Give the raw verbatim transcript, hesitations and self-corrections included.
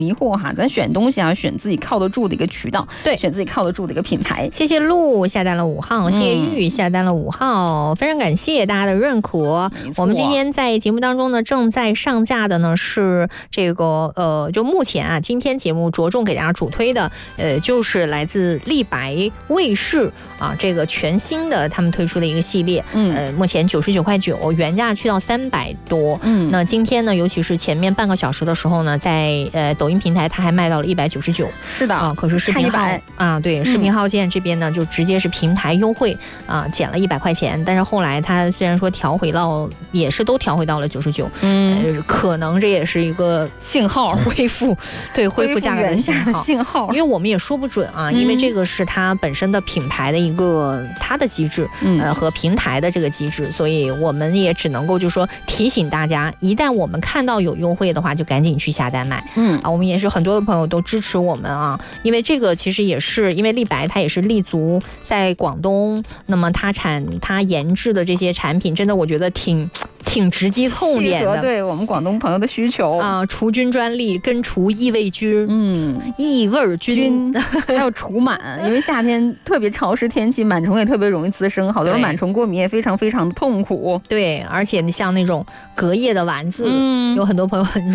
迷惑哈，咱选东西啊，选自己靠得住的一个渠道， 对， 选自己靠得住的一个品牌。 谢谢陆下单了五号，谢谢玉下单了五号，非常感谢大家的认可。我们今天在节目当中呢，正在上架的呢是这个呃，就目前啊，今天节目着重给大家主推的，呃，就是来自立白卫视啊这个全新的他们推出的一个系列，嗯，呃，目前九十九块九，原价去到三百多，嗯，那今天呢，尤其是前面半个小时的时候呢，在呃抖音平台它还卖到了一百九十九， 是的啊，可是视频号啊，对，视频号件这边呢就直接是平台优惠啊，减了一百块钱，但是后来它虽然说调回到，也是都调回到了九十九，嗯、呃，可能这也是一个信号恢复，对，恢复价格的信号， 信号， 因为我们也说不准啊，因为这个是它本身的品牌的一个它的机制，呃，和平台的这个机制，所以我们也只能够就是说提醒大家，一旦我们看到有优惠的话，就赶紧去下单买，嗯啊，我们也是很多的朋友都支持我们啊，因为这个其实也是因为立白它也是立足在广东，那么它产它研制的这些产品，真的我觉得挺挺直击痛点的， 对我们广东朋友的需求啊，除菌专利、根除异味菌，嗯，异味菌， 还有除螨，因为夏天特别潮湿天气，螨虫也特别容易滋生，好多人螨虫过敏也非常非常痛苦。 对，而且像那种隔夜的丸子，嗯，有很多朋友很